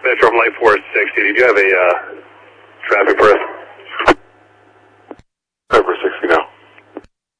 Smith from Light 460. Did you have a traffic person